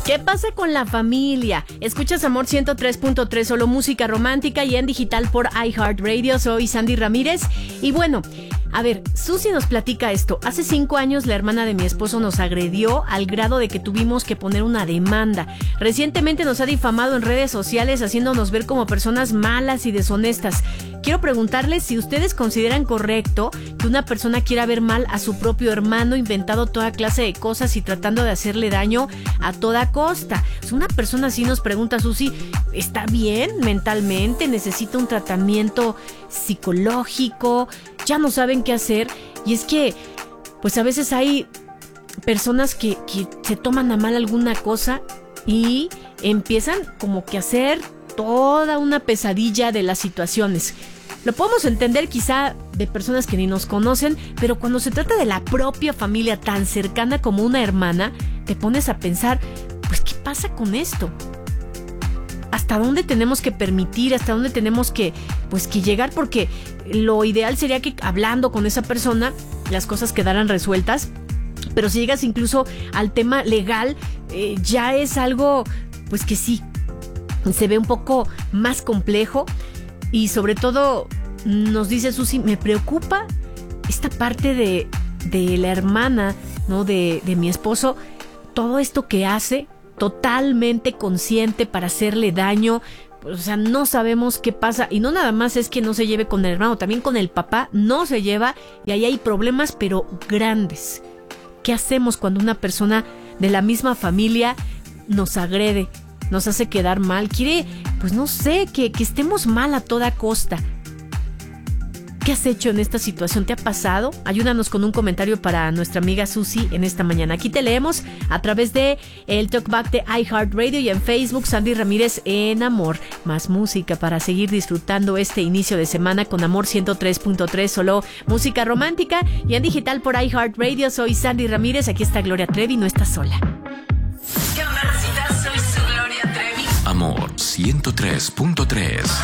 ¿Qué pasa con la familia? Escuchas Amor 103.3, solo música romántica y en digital por iHeartRadio. Soy Sandy Ramírez. Y bueno, a ver, Susi nos platica esto. Hace 5 años la hermana de mi esposo nos agredió al grado de que tuvimos que poner una demanda. Recientemente nos ha difamado en redes sociales haciéndonos ver como personas malas y deshonestas. Quiero preguntarles si ustedes consideran correcto que una persona quiera ver mal a su propio hermano, inventando toda clase de cosas y tratando de hacerle daño a toda costa. Si una persona así, nos pregunta Susi, ¿está bien mentalmente? ¿Necesita un tratamiento psicológico? Ya no saben qué hacer. Y es que, pues a veces hay personas que se toman a mal alguna cosa y empiezan como que a hacer toda una pesadilla de las situaciones. Lo podemos entender quizá de personas que ni nos conocen, pero cuando se trata de la propia familia tan cercana como una hermana, te pones a pensar, pues ¿qué pasa con esto? ¿Hasta dónde tenemos que permitir? ¿Hasta dónde tenemos que llegar? Porque lo ideal sería que hablando con esa persona las cosas quedaran resueltas, pero si llegas incluso al tema legal, ya es algo pues que sí se ve un poco más complejo. Y sobre todo, nos dice Susi, me preocupa esta parte de la hermana, ¿no? De mi esposo, todo esto que hace, totalmente consciente para hacerle daño. O sea, no sabemos qué pasa. Y no nada más es que no se lleve con el hermano, también con el papá no se lleva. Y ahí hay problemas, pero grandes. ¿Qué hacemos cuando una persona de la misma familia nos agrede? Nos hace quedar mal, quiere, pues no sé, que estemos mal a toda costa. ¿Qué has hecho en esta situación? ¿Te ha pasado? Ayúdanos con un comentario para nuestra amiga Susi en esta mañana. Aquí te leemos a través de el Talkback de iHeartRadio y en Facebook, Sandy Ramírez en Amor. Más música para seguir disfrutando este inicio de semana con Amor 103.3, solo música romántica y en digital por iHeartRadio. Soy Sandy Ramírez, aquí está Gloria Trevi, no estás sola. ¿Qué onda, Rosita? Soy su Gloria Trevi. Amor 103.3.